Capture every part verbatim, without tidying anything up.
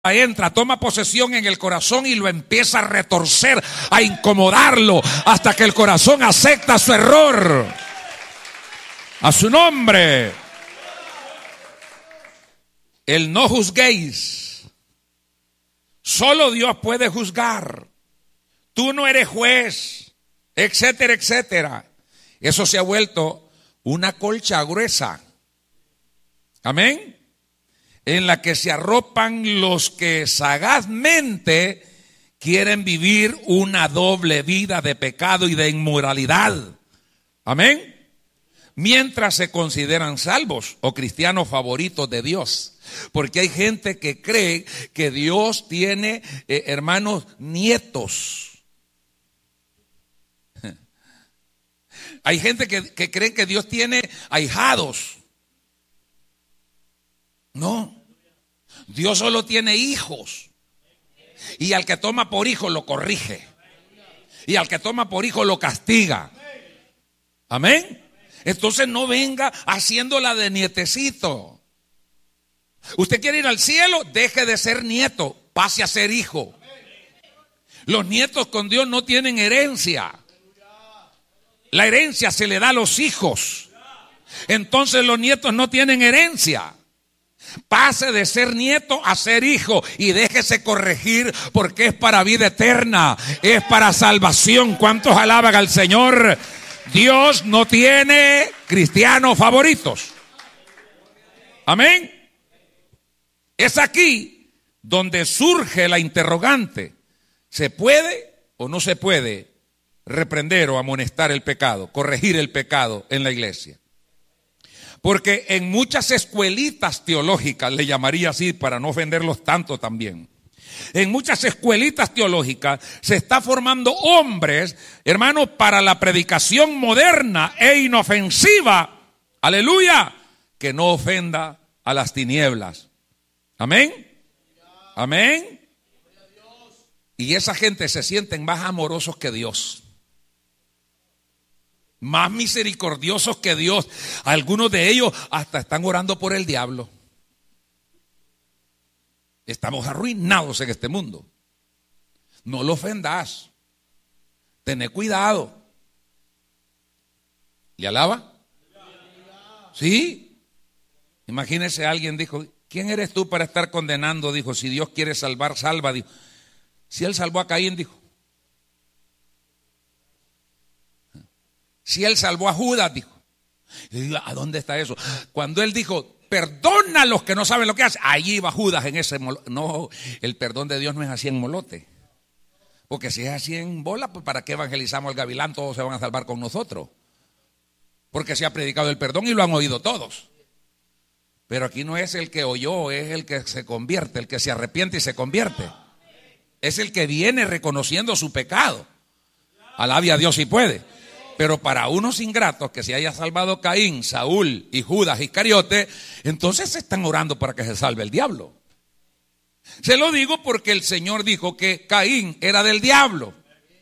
entra, toma posesión en el corazón y lo empieza a retorcer, a incomodarlo, hasta que el corazón acepta su error. A su nombre. El no juzguéis. Solo Dios puede juzgar. Tú no eres juez, etcétera, etcétera. Eso se ha vuelto una colcha gruesa. Amén. En la que se arropan los que sagazmente quieren vivir una doble vida de pecado y de inmoralidad. Amén. Mientras se consideran salvos o cristianos favoritos de Dios. Porque hay gente que cree que Dios tiene, eh, hermanos, nietos. Hay gente que, que cree que Dios tiene ahijados. No, Dios solo tiene hijos. Y al que toma por hijo lo corrige. Y al que toma por hijo lo castiga. Amén. Entonces no venga haciéndola de nietecito. Usted quiere ir al cielo, deje de ser nieto, pase a ser hijo. Los nietos con Dios no tienen herencia. La herencia se le da a los hijos. Entonces los nietos no tienen herencia. Pase de ser nieto a ser hijo y déjese corregir, porque es para vida eterna, es para salvación. ¿Cuántos alaban al Señor? Dios no tiene cristianos favoritos. Amén. Es aquí donde surge la interrogante: ¿se puede o no se puede reprender o amonestar el pecado, corregir el pecado en la iglesia? Porque en muchas escuelitas teológicas, le llamaría así para no ofenderlos tanto también, en muchas escuelitas teológicas se está formando hombres, hermanos, para la predicación moderna e inofensiva, aleluya, que no ofenda a las tinieblas. Amén. Amén. Y esa gente se sienten más amorosos que Dios, más misericordiosos que Dios. Algunos de ellos hasta están orando por el diablo. Estamos arruinados en este mundo. No lo ofendas. Tené cuidado. ¿Le alaba? Sí. Imagínese, alguien dijo: ¿quién eres tú para estar condenando? Dijo, si Dios quiere salvar, salva. Dijo, si Él salvó a Caín, dijo. Si Él salvó a Judas, dijo. Y digo, ¿a dónde está eso? Cuando Él dijo, perdona a los que no saben lo que hacen, allí iba Judas en ese molote. No, el perdón de Dios no es así en molote. Porque si es así en bola, pues ¿para qué evangelizamos al gavilán? Todos se van a salvar con nosotros. Porque se ha predicado el perdón y lo han oído todos. Pero aquí no es el que oyó, es el que se convierte, el que se arrepiente y se convierte. Es el que viene reconociendo su pecado. Alabe a Dios si puede. Pero para unos ingratos que se haya salvado Caín, Saúl y Judas Iscariote, entonces se están orando para que se salve el diablo. Se lo digo porque el Señor dijo que Caín era del diablo.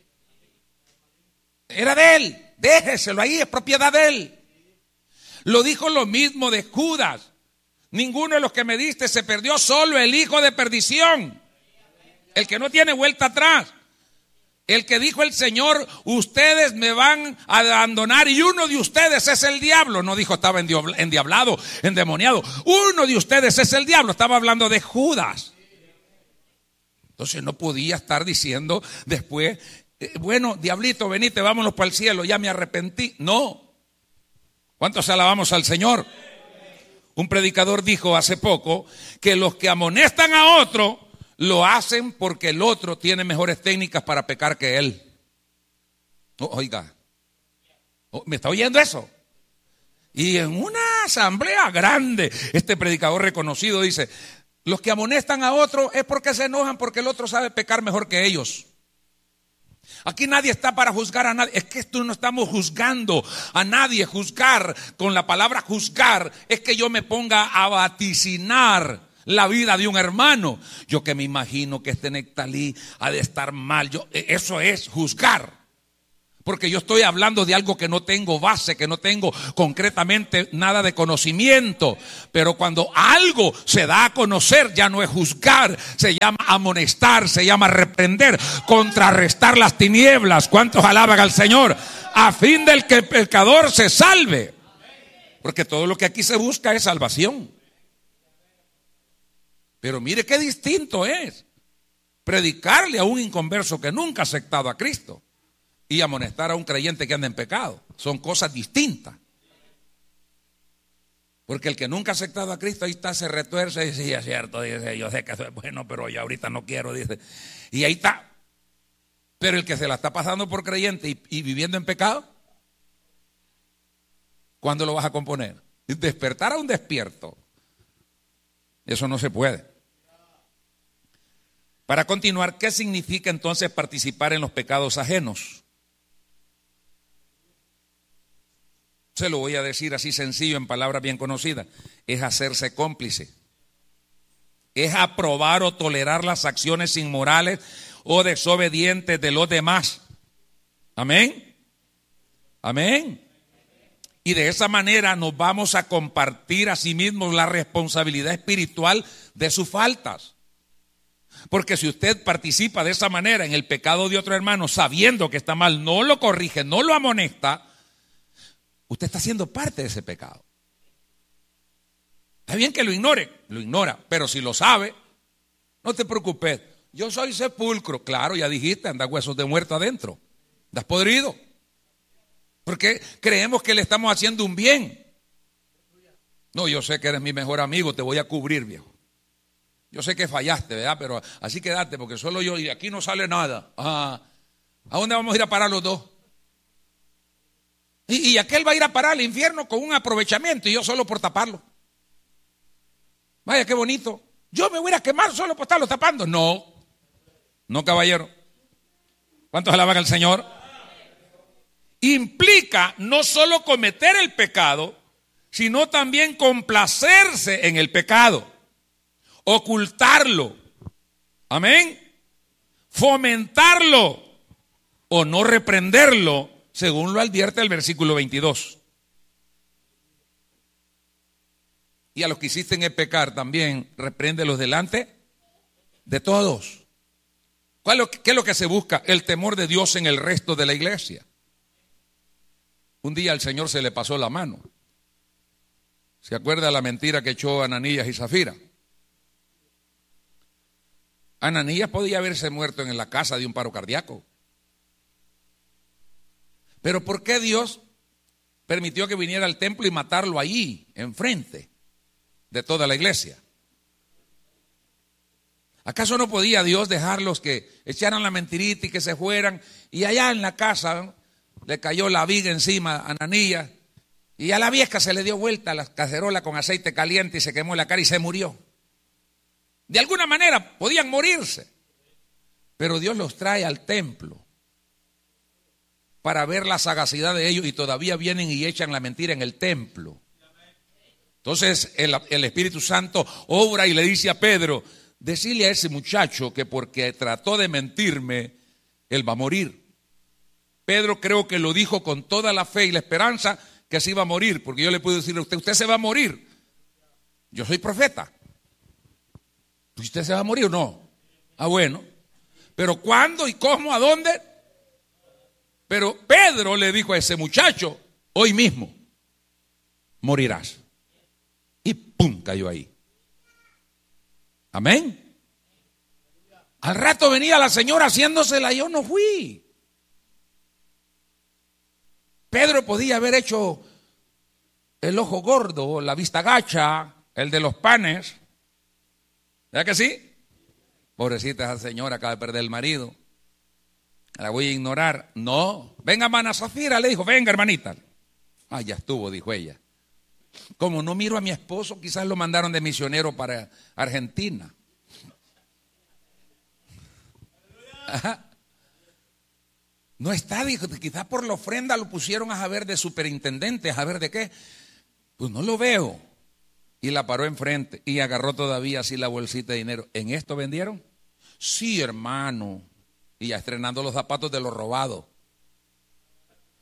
Era de él. Déjeselo ahí, es propiedad de él. Lo dijo lo mismo de Judas. Ninguno de los que me diste se perdió, solo el hijo de perdición. El que no tiene vuelta atrás. El que dijo el Señor, ustedes me van a abandonar y uno de ustedes es el diablo. No dijo estaba endiablado, endemoniado. Uno de ustedes es el diablo. Estaba hablando de Judas. Entonces no podía estar diciendo después, eh, bueno, diablito, venite, vámonos para el cielo, ya me arrepentí. No. ¿Cuántos alabamos al Señor? Un predicador dijo hace poco que los que amonestan a otro lo hacen porque el otro tiene mejores técnicas para pecar que él. Oh, oiga, oh, ¿me está oyendo eso? Y en una asamblea grande, este predicador reconocido dice, los que amonestan a otro es porque se enojan porque el otro sabe pecar mejor que ellos. Aquí nadie está para juzgar a nadie. Es que esto no estamos juzgando a nadie. Juzgar, con la palabra juzgar, es que yo me ponga a vaticinar la vida de un hermano. Yo que me imagino que este Nectalí ha de estar mal. Yo, eso es juzgar. Porque yo estoy hablando de algo que no tengo base, que no tengo concretamente nada de conocimiento. Pero cuando algo se da a conocer, ya no es juzgar, se llama amonestar, se llama reprender, contrarrestar las tinieblas. ¿Cuántos alaban al Señor? A fin del que el pecador se salve. Porque todo lo que aquí se busca es salvación. Pero mire qué distinto es predicarle a un inconverso que nunca ha aceptado a Cristo y amonestar a un creyente que anda en pecado. Son cosas distintas. Porque el que nunca ha aceptado a Cristo, ahí está, se retuerce y dice, sí, es cierto, dice, yo sé que eso es bueno, pero yo ahorita no quiero, dice. Y ahí está. Pero el que se la está pasando por creyente y, y viviendo en pecado, ¿cuándo lo vas a componer? Despertar a un despierto. Eso no se puede. Para continuar, ¿qué significa entonces participar en los pecados ajenos? Se lo voy a decir así sencillo, en palabras bien conocidas. Es hacerse cómplice. Es aprobar o tolerar las acciones inmorales o desobedientes de los demás. Amén. Amén. Y de esa manera nos vamos a compartir a sí mismos la responsabilidad espiritual de sus faltas. Porque si usted participa de esa manera en el pecado de otro hermano, sabiendo que está mal, no lo corrige, no lo amonesta, usted está siendo parte de ese pecado. Está bien que lo ignore, lo ignora, pero si lo sabe, no te preocupes. Yo soy sepulcro. Claro, ya dijiste, anda huesos de muerto adentro. Andas podrido. Porque creemos que le estamos haciendo un bien. No, yo sé que eres mi mejor amigo, te voy a cubrir, viejo. Yo sé que fallaste, ¿verdad? Pero así quédate, porque solo yo y de aquí no sale nada. Ah, ¿a dónde vamos a ir a parar los dos? Y, y aquel va a ir a parar al infierno con un aprovechamiento y yo solo por taparlo. Vaya, qué bonito. Yo me voy a quemar solo por estarlo tapando. No, no, caballero. ¿Cuántos alaban al Señor? Implica no solo cometer el pecado, sino también complacerse en el pecado, ocultarlo, amén, fomentarlo o no reprenderlo, según lo advierte el versículo veintidós. Y a los que hicisten el pecar también, repréndelos delante de todos. ¿Cuál es lo que, ¿Qué es lo que se busca? El temor de Dios en el resto de la iglesia. Un día al Señor se le pasó la mano. ¿Se acuerda la mentira que echó Ananías y Zafira? Ananías podía haberse muerto en la casa de un paro cardíaco. Pero ¿por qué Dios permitió que viniera al templo y matarlo allí, enfrente de toda la iglesia? ¿Acaso no podía Dios dejarlos que echaran la mentirita y que se fueran? Y allá en la casa le cayó la viga encima a Ananías y a la vieja se le dio vuelta la cacerola con aceite caliente y se quemó la cara y se murió. De alguna manera podían morirse, pero Dios los trae al templo para ver la sagacidad de ellos y todavía vienen y echan la mentira en el templo. Entonces el, el Espíritu Santo obra y le dice a Pedro, decirle a ese muchacho que porque trató de mentirme, él va a morir. Pedro creo que lo dijo con toda la fe y la esperanza que se iba a morir, porque yo le puedo decir a usted, usted se va a morir. Yo soy profeta. ¿Usted se va a morir o no? Ah, bueno. ¿Pero cuándo y cómo? ¿A dónde? Pero Pedro le dijo a ese muchacho, hoy mismo morirás. Y pum, cayó ahí. Amén. Al rato venía la señora haciéndosela, yo no fui. Pedro podía haber hecho el ojo gordo, la vista gacha, el de los panes. ¿Verdad que sí? Pobrecita esa señora, acaba de perder el marido. La voy a ignorar. No. Venga, hermana Zafira, le dijo, venga, hermanita. Ah, ya estuvo, dijo ella. Como no miro a mi esposo, quizás lo mandaron de misionero para Argentina. Ajá. No está, dijo, quizás por la ofrenda lo pusieron a saber de superintendente, a saber de qué. Pues no lo veo. Y la paró enfrente y agarró todavía así la bolsita de dinero. ¿En esto vendieron? Sí, hermano. Y ya estrenando los zapatos de los robados.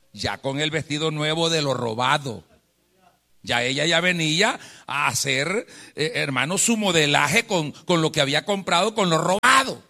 ya con el vestido nuevo de lo robado. Ya ella ya venía a hacer, eh, hermano, su modelaje con, con lo que había comprado, con lo robado.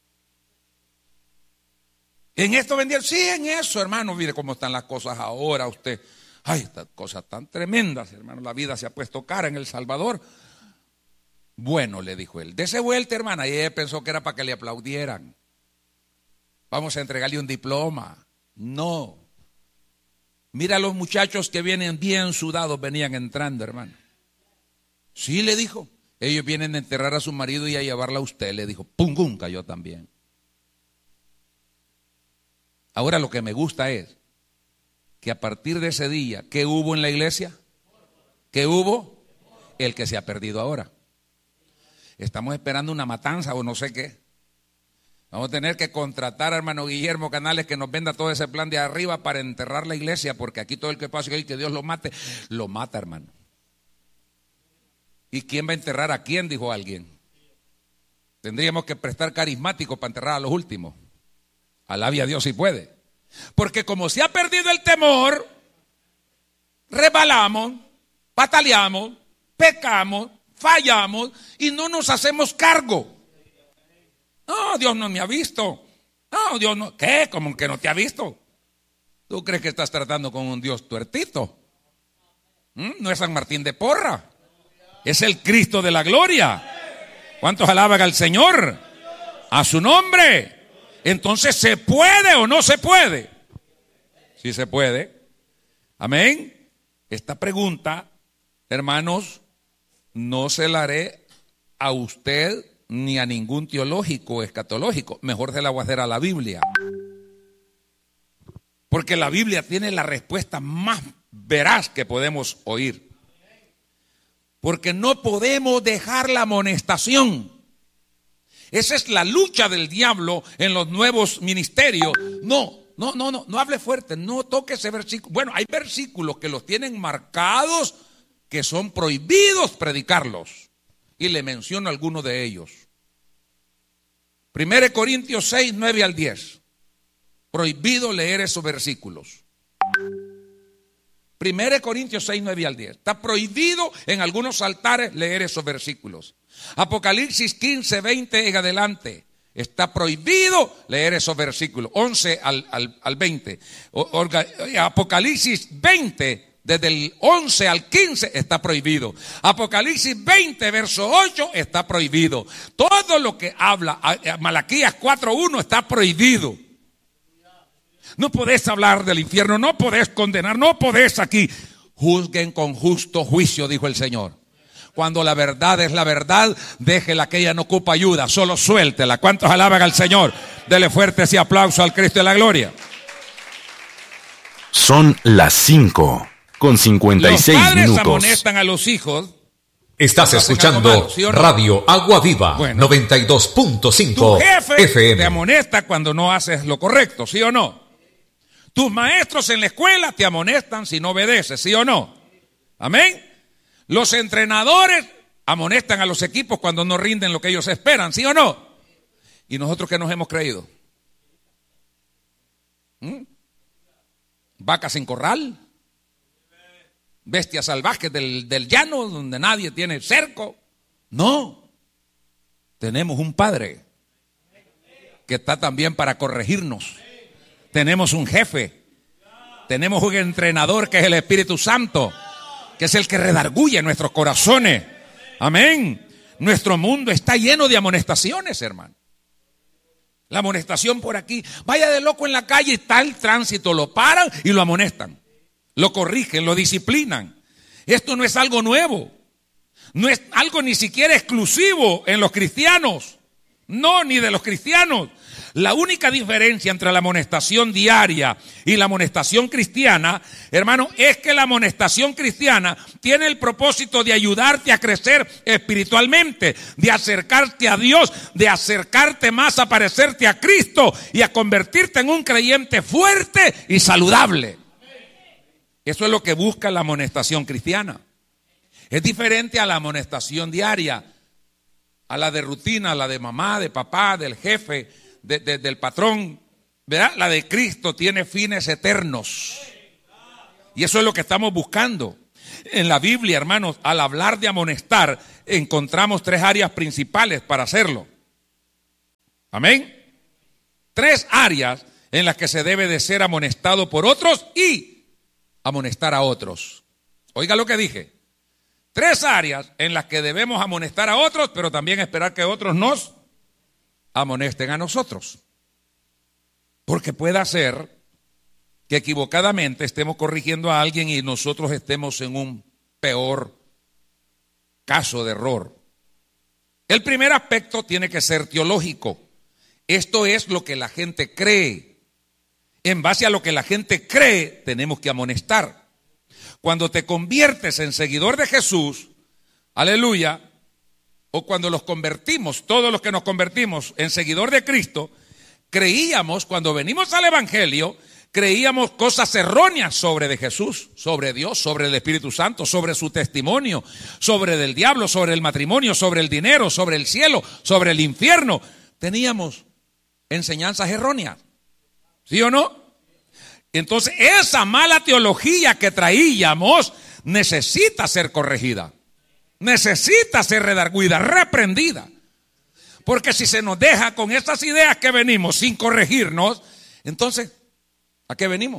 En esto vendieron, sí, en eso, hermano, mire cómo están las cosas ahora usted. Ay, estas cosas tan tremendas, hermano, la vida se ha puesto cara en El Salvador. Bueno, le dijo él, dese vuelta, hermana, y ella pensó que era para que le aplaudieran. Vamos a entregarle un diploma. No. Mira, los muchachos que vienen bien sudados venían entrando, hermano. Sí, le dijo. Ellos vienen a enterrar a su marido y a llevarla a usted, le dijo. Pum, pum, cayó también. Ahora lo que me gusta es que a partir de ese día, ¿qué hubo en la iglesia? ¿Qué hubo? El que se ha perdido ahora. Estamos esperando una matanza o no sé qué. Vamos a tener que contratar a hermano Guillermo Canales que nos venda todo ese plan de arriba para enterrar la iglesia, porque aquí todo el que pase y que Dios lo mate, lo mata, hermano. ¿Y quién va a enterrar a quién? Dijo alguien. Tendríamos que prestar carismáticos para enterrar a los últimos. Alabe a Dios si puede. Porque como se ha perdido el temor, resbalamos, pataleamos, pecamos, fallamos y no nos hacemos cargo. No, Dios no me ha visto. No, Dios no. ¿Qué? ¿Cómo que no te ha visto? ¿Tú crees que estás tratando con un Dios tuertito? ¿Mm? No es San Martín de Porra. Es el Cristo de la gloria. ¿Cuántos alaban al Señor? A su nombre. Entonces, ¿se puede o no se puede? Sí se puede. Amén. Esta pregunta, hermanos, no se la haré a usted ni a ningún teológico o escatológico. Mejor se la voy a hacer a la Biblia. Porque la Biblia tiene la respuesta más veraz que podemos oír. Porque no podemos dejar la amonestación. Esa es la lucha del diablo en los nuevos ministerios. No, no, no, no, no hable fuerte, no toque ese versículo. Bueno, hay versículos que los tienen marcados que son prohibidos predicarlos. Y le menciono algunos de ellos. Primero Corintios seis, nueve al diez. Prohibido leer esos versículos. Primero Corintios seis, nueve al diez. Está prohibido en algunos altares leer esos versículos. Apocalipsis quince, veinte en adelante. Está prohibido leer esos versículos. once al, al, al veinte. Orga, Apocalipsis veinte, desde el once al quince está prohibido. Apocalipsis veinte, verso ocho está prohibido. Todo lo que habla Malaquías cuatro, uno está prohibido. No podés hablar del infierno, no podés condenar, no podés aquí. Juzguen con justo juicio, dijo el Señor. Cuando la verdad es la verdad, déjela que ella no ocupa ayuda, solo suéltela. ¿Cuántos alaban al Señor? Dele fuerte ese aplauso al Cristo de la gloria. Son las cinco con cincuenta y seis minutos. Los padres amonestan a los hijos. Estás escuchando malo, ¿sí o no? Radio Agua Viva, bueno, noventa y dos punto cinco tu jefe F M. Te amonesta cuando no haces lo correcto, ¿sí o no? Tus maestros en la escuela te amonestan si no obedeces, ¿sí o no? Amén. Los entrenadores amonestan a los equipos cuando no rinden lo que ellos esperan, ¿sí o no? ¿Y nosotros qué nos hemos creído? ¿Mm? ¿Vacas sin corral? ¿Bestias salvajes del, del llano donde nadie tiene cerco? No. Tenemos un Padre que está también para corregirnos. Tenemos un jefe, tenemos un entrenador que es el Espíritu Santo, que es el que redarguye nuestros corazones. Amén. Nuestro mundo está lleno de amonestaciones, hermano. La amonestación por aquí, vaya de loco en la calle y está el tránsito, lo paran y lo amonestan, lo corrigen, lo disciplinan. Esto no es algo nuevo, no es algo ni siquiera exclusivo en los cristianos, no, ni de los cristianos. La única diferencia entre la amonestación diaria y la amonestación cristiana, hermano, es que la amonestación cristiana tiene el propósito de ayudarte a crecer espiritualmente, de acercarte a Dios, de acercarte más a parecerte a Cristo y a convertirte en un creyente fuerte y saludable. Eso es lo que busca la amonestación cristiana. Es diferente a la amonestación diaria, a la de rutina, a la de mamá, de papá, del jefe, De, de, del patrón, ¿verdad? La de Cristo tiene fines eternos. Y eso es lo que estamos buscando. En la Biblia, hermanos, al hablar de amonestar, encontramos tres áreas principales para hacerlo. Amén. Tres áreas en las que se debe de ser amonestado por otros y amonestar a otros. Oiga lo que dije. Tres áreas en las que debemos amonestar a otros, pero también esperar que otros nos amonesten a nosotros. Porque puede ser que equivocadamente estemos corrigiendo a alguien y nosotros estemos en un peor caso de error. El primer aspecto tiene que ser teológico. Esto es lo que la gente cree. En base a lo que la gente cree, tenemos que amonestar. Cuando te conviertes en seguidor de Jesús, aleluya, o cuando los convertimos, todos los que nos convertimos en seguidor de Cristo, creíamos, cuando venimos al Evangelio, creíamos cosas erróneas sobre de Jesús, sobre Dios, sobre el Espíritu Santo, sobre su testimonio, sobre del diablo, sobre el matrimonio, sobre el dinero, sobre el cielo, sobre el infierno. Teníamos enseñanzas erróneas, ¿sí o no? Entonces esa mala teología que traíamos necesita ser corregida, necesita ser redarguida, reprendida. Porque si se nos deja con estas ideas que venimos sin corregirnos, entonces, ¿a qué venimos?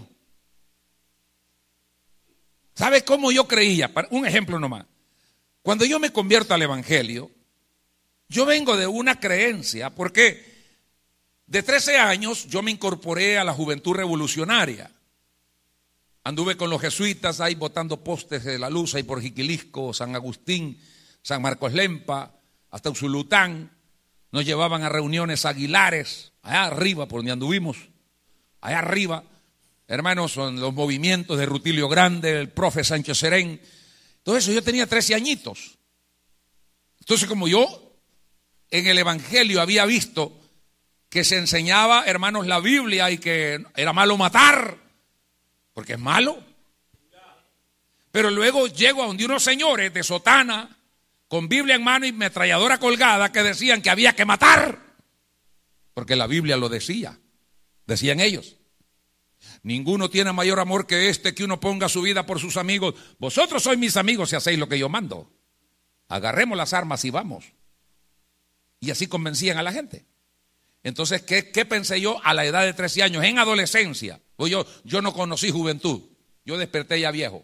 ¿Sabe cómo yo creía? Un ejemplo nomás. Cuando yo me convierto al Evangelio, yo vengo de una creencia, porque de trece años yo me incorporé a la Juventud Revolucionaria. Anduve con los jesuitas ahí botando postes de la luz ahí por Jiquilisco, San Agustín, San Marcos Lempa, hasta Usulután. Nos llevaban a reuniones aguilares, allá arriba por donde anduvimos, allá arriba. Hermanos, son los movimientos de Rutilio Grande, el profe Sánchez Serén. Todo eso, yo tenía trece añitos. Entonces, como yo en el Evangelio había visto que se enseñaba, hermanos, la Biblia y que era malo matar, porque es malo. Pero luego llego a donde unos señores de sotana, con Biblia en mano y metralladora colgada, que decían que había que matar, porque la Biblia lo decía, decían ellos. Ninguno tiene mayor amor que este, que uno ponga su vida por sus amigos. Vosotros sois mis amigos si hacéis lo que yo mando. Agarremos las armas y vamos. Y así convencían a la gente. Entonces, ¿qué, qué pensé yo a la edad de trece años? En adolescencia. Pues yo, yo no conocí juventud. Yo desperté ya viejo.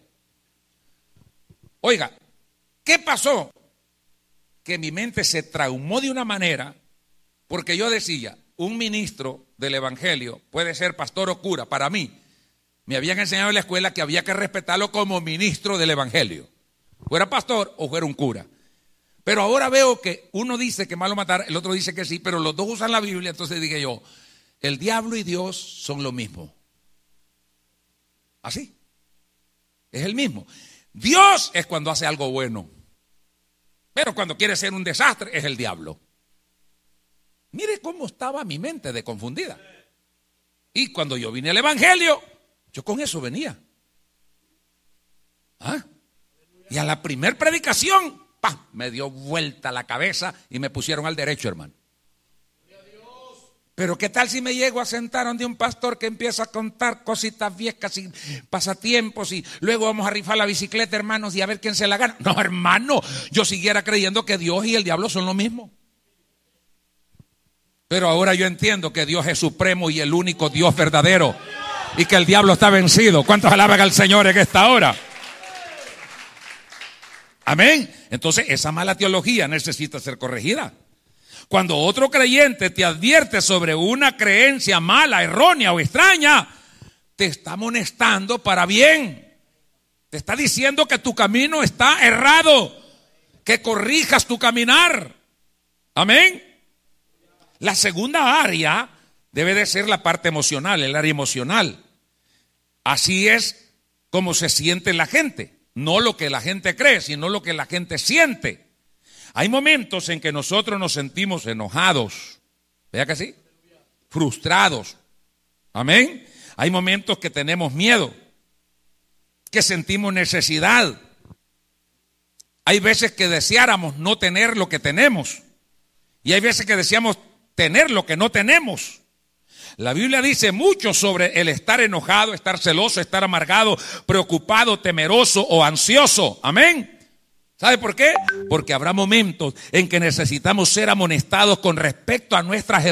Oiga, ¿qué pasó? Que mi mente se traumó de una manera, porque yo decía, un ministro del Evangelio puede ser pastor o cura. Para mí, me habían enseñado en la escuela que había que respetarlo como ministro del Evangelio. Fuera pastor o fuera un cura. Pero ahora veo que uno dice que es malo matar, el otro dice que sí, pero los dos usan la Biblia. Entonces dije yo, el diablo y Dios son lo mismo. Así. Es el mismo. Dios es cuando hace algo bueno. Pero cuando quiere ser un desastre es el diablo. Mire cómo estaba mi mente de confundida. Y cuando yo vine al Evangelio, yo con eso venía. ¿Ah? Y a la primer predicación, ¡pam!, me dio vuelta la cabeza y me pusieron al derecho, hermano. Pero ¿qué tal si me llego a sentar donde un pastor que empieza a contar cositas viejas y pasatiempos y luego vamos a rifar la bicicleta, hermanos, y a ver quién se la gana? No, hermano, yo siguiera creyendo que Dios y el diablo son lo mismo. Pero ahora yo entiendo que Dios es supremo y el único Dios verdadero y que el diablo está vencido. ¿Cuántos alaban al Señor en esta hora? Amén. Entonces esa mala teología necesita ser corregida. Cuando otro creyente te advierte sobre una creencia mala, errónea o extraña, te está amonestando para bien. Te está diciendo que tu camino está errado, que corrijas tu caminar. Amén. La segunda área debe de ser la parte emocional, el área emocional. Así es como se siente la gente. No lo que la gente cree, sino lo que la gente siente. Hay momentos en que nosotros nos sentimos enojados, ¿vea que sí? Frustrados, amén. Hay momentos que tenemos miedo, que sentimos necesidad. Hay veces que deseáramos no tener lo que tenemos y hay veces que deseamos tener lo que no tenemos. La Biblia dice mucho sobre el estar enojado, estar celoso, estar amargado, preocupado, temeroso o ansioso. Amén. ¿Sabe por qué? Porque habrá momentos en que necesitamos ser amonestados con respecto a nuestras